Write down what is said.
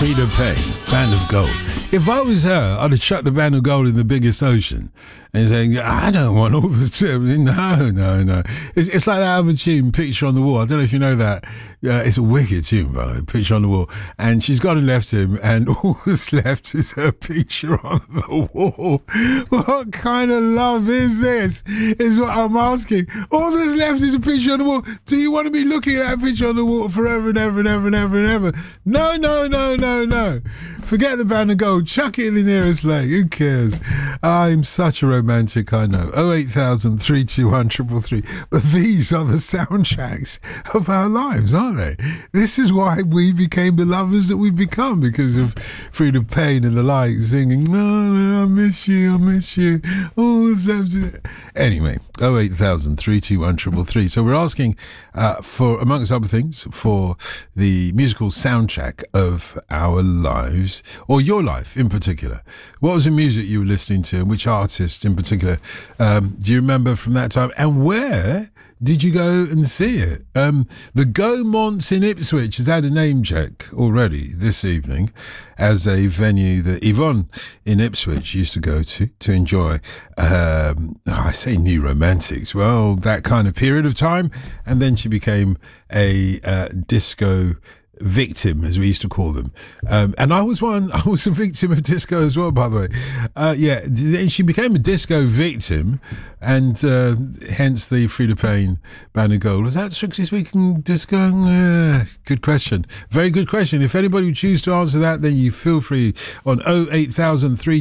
Frida Payne, Band of Gold. If I was her, I'd have chucked the Band of Gold in the biggest ocean and saying, I don't want all the time. No. It's like that other tune, Picture on the Wall. I don't know if you know that. It's a wicked tune, by the way, Picture on the Wall. And she's gone and left him, and all that's left is her picture on the wall. What kind of love is this? Is what I'm asking. All that's left is a picture on the wall. Do you want to be looking at that picture on the wall forever and ever and ever and ever and ever? No. Forget the Band of Gold. Chuck it in the nearest lake. Who cares? I'm such a romantic, I know. 08000 321 333. But these are the soundtracks of our lives, aren't they? This is why we became the lovers that we've become, because of Frida Payne and the like, singing, no, I miss you. Oh, anyway, 08000 321 333. So we're asking for, amongst other things, for the musical soundtrack of our lives, or your life in particular. What was the music you were listening to, and which artist in particular do you remember from that time, and where did you go and see it? The Gaumont in Ipswich has had a name check already this evening as a venue that Yvonne in Ipswich used to go to enjoy, I say new romantics, well, that kind of period of time. And then she became a disco victim, as we used to call them, and I was a victim of disco as well, by the way. Then she became a disco victim, and hence the Frida Payne Band of Gold. Was that, strictly speaking, disco? Good question, very good question. If anybody would choose to answer that, then you feel free on 08000